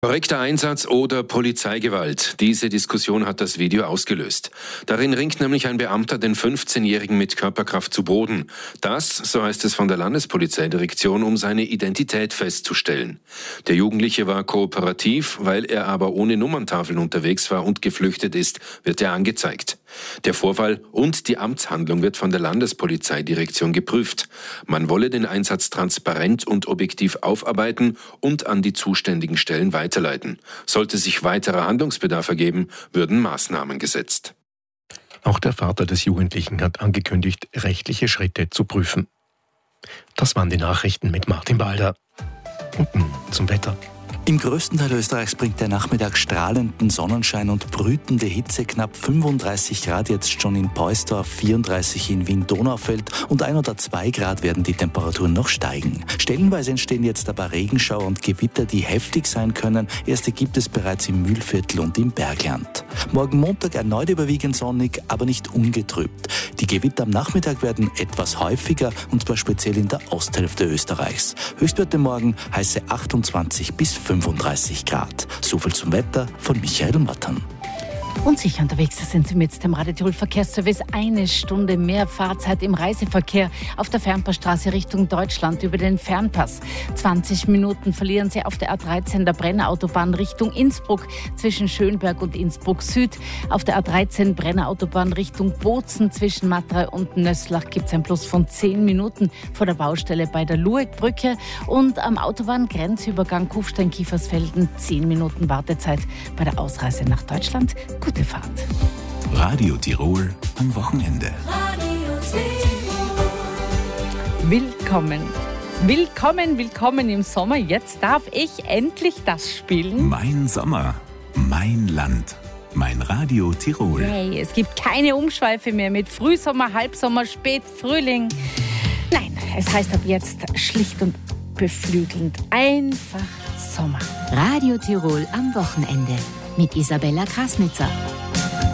Korrekter Einsatz oder Polizeigewalt? Diese Diskussion hat das Video ausgelöst. Darin ringt nämlich ein Beamter den 15-Jährigen mit Körperkraft zu Boden. Das, so heißt es von der Landespolizeidirektion, um seine Identität festzustellen. Der Jugendliche war kooperativ, weil er aber ohne Nummerntafeln unterwegs war und geflüchtet ist, wird er angezeigt. Der Vorfall und die Amtshandlung wird von der Landespolizeidirektion geprüft. Man wolle den Einsatz transparent und objektiv aufarbeiten und an die zuständigen Stellen weiterleiten. Sollte sich weiterer Handlungsbedarf ergeben, würden Maßnahmen gesetzt. Auch der Vater des Jugendlichen hat angekündigt, rechtliche Schritte zu prüfen. Das waren die Nachrichten mit Martin Balder. Und nun zum Wetter. Im größten Teil Österreichs bringt der Nachmittag strahlenden Sonnenschein und brütende Hitze. Knapp 35 Grad jetzt schon in Peusdorf, 34 in Wien-Donaufeld und 1 oder 2 Grad werden die Temperaturen noch steigen. Stellenweise entstehen jetzt aber Regenschauer und Gewitter, die heftig sein können. Erste gibt es bereits im Mühlviertel und im Bergland. Morgen Montag erneut überwiegend sonnig, aber nicht ungetrübt. Die Gewitter am Nachmittag werden etwas häufiger und zwar speziell in der Osthälfte Österreichs. Höchstwerte morgen heiße 28 bis 35 Grad. So viel zum Wetter von Michael Mattern. Und sicher unterwegs sind Sie mit dem Radio Tirol Verkehrsservice. 1 Stunde mehr Fahrzeit im Reiseverkehr auf der Fernpassstraße Richtung Deutschland über den Fernpass. 20 Minuten verlieren Sie auf der A13 der Brennerautobahn Richtung Innsbruck zwischen Schönberg und Innsbruck Süd. Auf der A13 Brennerautobahn Richtung Bozen zwischen Matrei und Nösslach gibt es ein Plus von 10 Minuten vor der Baustelle bei der Lueckbrücke. Und am Autobahngrenzübergang Kufstein-Kiefersfelden 10 Minuten Wartezeit bei der Ausreise nach Deutschland. Gute Fahrt. Radio Tirol am Wochenende. Willkommen. Willkommen im Sommer. Jetzt darf ich endlich das spielen. Mein Sommer, mein Land, mein Radio Tirol. Yay, es gibt keine Umschweife mehr mit Frühsommer, Halbsommer, Spätfrühling. Nein, es heißt ab jetzt schlicht und beflügelnd einfach Sommer. Radio Tirol am Wochenende mit Isabella Krasnitzer.